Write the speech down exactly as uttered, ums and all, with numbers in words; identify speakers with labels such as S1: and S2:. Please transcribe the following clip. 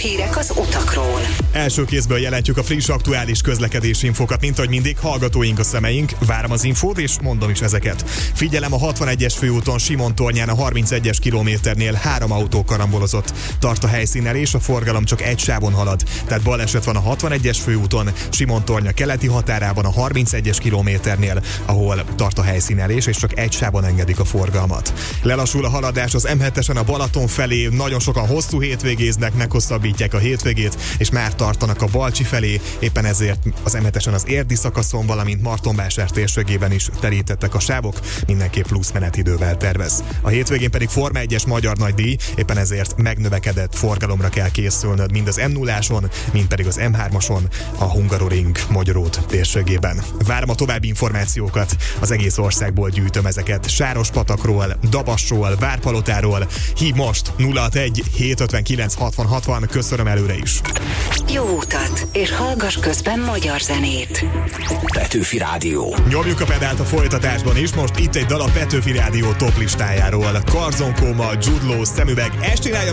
S1: hírek az utakról.
S2: Első kézből jelentjük a friss aktuális közlekedési infokat, mint ahogy mindig, hallgatóink a szemeink. Várom az infót, és mondom is ezeket. Figyelem, a hatvanegyes főúton Simon-tornyán a harmincegyes kilométernél három autó karambolozott. Tart a helyszínen, és a forgalom csak egy sávon halad. Tehát baleset van a hatvanegyes főúton, Simon-tornya keleti határában a harmincegyes kilométernél, ahol tart a helyszínelés, és csak egy sávon engedik a forgalmat. Lelassul a haladás az em hetesen a Balaton felé, nagyon sokan hosszú hétvégéznek, meghosszabbítják a hétvégét, és már tartanak a Balcsi felé, éppen ezért az em hetesen az érdi szakaszon, valamint Martonvásár térségében is terítettek a sávok, mindenképp plusz menetidővel tervez. A hétvégén pedig Forma egyes magyar nagydíj, éppen ezért megnövekedett forgalomra kell készülnöd mind az em nulláson, mind pedig az em hármason, a Hungaroring Magyaród térségében. Várom a további információkat, az egész országból gyűjtöm ezeket. Sárospatakról, Dabasról, Várpalotáról. Hív most nulla hatvanegy hétszázötvenkilenc hatvan hatvan, köszönöm előre is.
S1: Jó utat, és hallgass közben magyar zenét.
S3: Petőfi Rádió.
S2: Nyomjuk a pedált a folytatásban is, most itt egy dal a Petőfi Rádió top listájáról. Karzon Kóma, Jude Law, Szemüveg, ezt csinálja